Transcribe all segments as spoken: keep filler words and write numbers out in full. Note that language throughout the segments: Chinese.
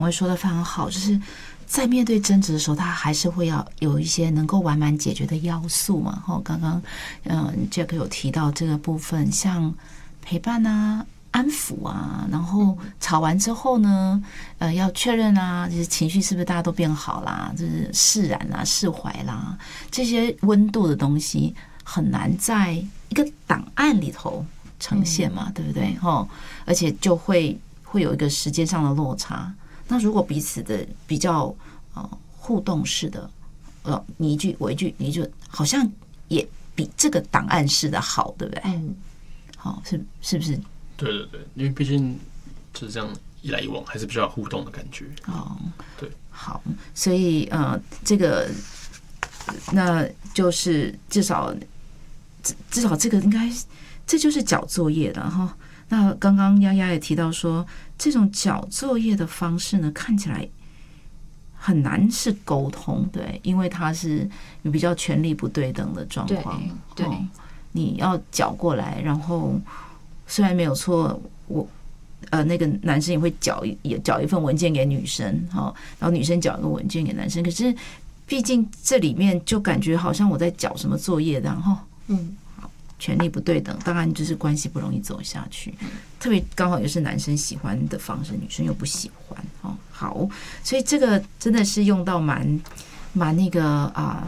我会说的非常好，就是在面对争执的时候，他还是会要有一些能够完满解决的要素嘛。哦，刚刚嗯 Jack 有提到这个部分，像陪伴啊、安抚啊，然后吵完之后呢，呃，要确认啊，就是情绪是不是大家都变好啦，就是释然啦、释怀啦，这些温度的东西很难在一个档案里头呈现嘛，嗯、对不对？哦，而且就会会有一个时间上的落差。那如果彼此的比较呃互动式的，呃，你一句我一句，你一句，好像也比这个档案式的好，对不对？嗯，好，是是不是？ 对对对，因为毕竟就是这样一来一往，还是比较互动的感觉。 哦， 对， 好，所以呃，这个那就是至少至少这个应该这就是缴作业的哈。那刚刚丫丫也提到说，这种缴作业的方式呢，看起来很难是沟通，对，因为它是有比较权力不对等的状况。 对，对哦，你要缴过来，然后虽然没有错，我呃那个男生也会缴也缴一份文件给女生，哈，然后女生缴一个文件给男生，可是毕竟这里面就感觉好像我在缴什么作业，然后嗯。权力不对等，当然就是关系不容易走下去。特别刚好也是男生喜欢的方式，女生又不喜欢哦。好，所以这个真的是用到蛮蛮那个啊，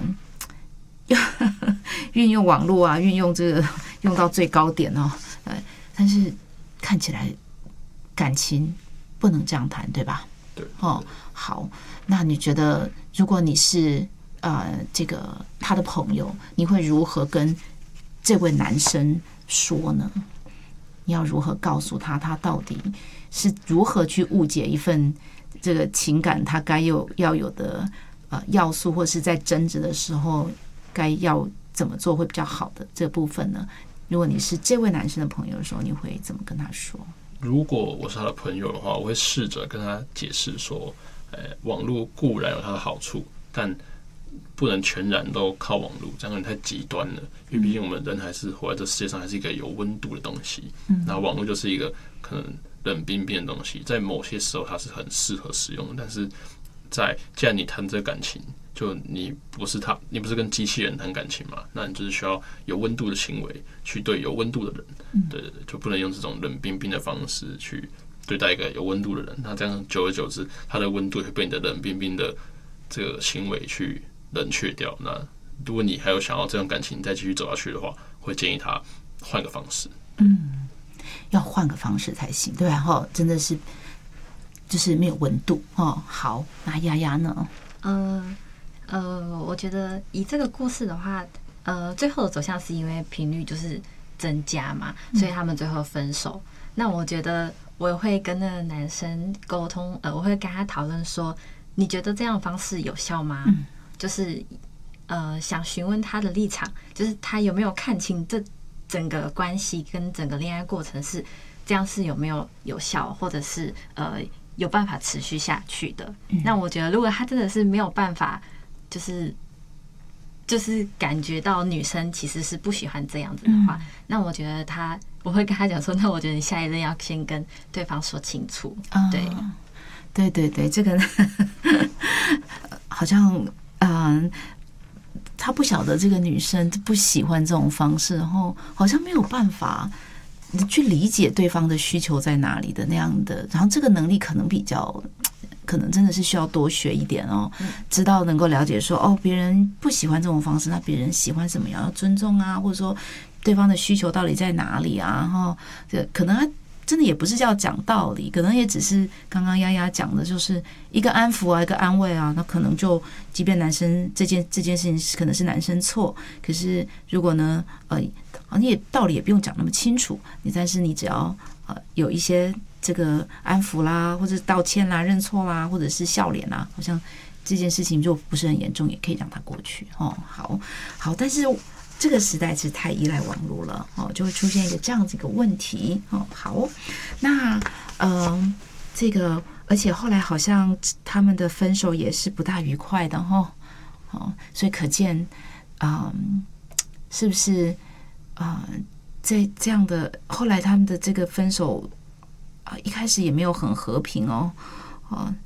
运用网络啊，运用这个用到最高点哦。呃，但是看起来感情不能这样谈，对吧？ 对。 哦，好，那你觉得如果你是呃这个他的朋友，你会如何跟这位男生说呢？你要如何告诉他，他到底是如何去误解一份这个情感他该有要有的呃要素，或是在争执的时候该要怎么做会比较好的这部分呢？如果你是这位男生的朋友的时候，你会怎么跟他说？ 如果我是他的朋友的话，我会试着跟他解释说，呃，网络固然有它的好处，但不能全然都靠网络，这样有点太极端了。因为毕竟我们人还是活在这世界上，还是一个有温度的东西。嗯，那网络就是一个可能冷冰冰的东西，在某些时候它是很适合使用的。但是在既然你谈这个感情，就你不是他，你不是跟机器人谈感情嘛？那你就是需要有温度的行为去对有温度的人。嗯，对对对，就不能用这种冷冰冰的方式去对待一个有温度的人。那这样久而久之，他的温度会被你的冷冰冰的这个行为去冷却掉。那如果你还有想要这段感情再继续走下去的话，会建议他换个方式。 嗯，要换个方式才行，对吧？哈，真的是就是没有温度哦。好，那丫丫呢？ 呃呃，我觉得以这个故事的话，呃，最后的走向是因为频率就是增加嘛，所以他们最后分手。嗯、那我觉得我也会跟那个男生沟通，呃，我会跟他讨论说，你觉得这样的方式有效吗？嗯、就是呃，想询问他的立场，就是他有没有看清这整个关系跟整个恋爱过程是这样是有没有有效，或者是呃有办法持续下去的。嗯、那我觉得，如果他真的是没有办法，就是就是感觉到女生其实是不喜欢这样子的话，嗯、那我觉得他我会跟他讲说，那我觉得你下一任要先跟对方说清楚。哦、对， 对对对，这个好像嗯。呃他不晓得这个女生不喜欢这种方式，然后好像没有办法去理解对方的需求在哪里的那样的，然后这个能力可能比较，可能真的是需要多学一点哦，知道能够了解说哦，别人不喜欢这种方式，那别人喜欢什么样，要尊重啊，或者说对方的需求到底在哪里啊，然后这可能他真的也不是叫讲道理，可能也只是刚刚丫丫讲的，就是一个安抚啊，一个安慰啊。那可能就，即便男生这件这件事情可能是男生错，可是如果呢，呃，你也道理也不用讲那么清楚，你但是你只要呃有一些这个安抚啦，或者道歉啦、认错啦，或者是笑脸啦，好像这件事情就不是很严重，也可以让它过去哦。好，好，但是。这个时代是太依赖网络了哦，就会出现一个这样子一个问题哦。好，那嗯、呃，这个而且后来好像他们的分手也是不大愉快的哈哦，所以可见嗯、呃，是不是啊、呃，在这样的后来他们的这个分手啊、呃，一开始也没有很和平哦哦，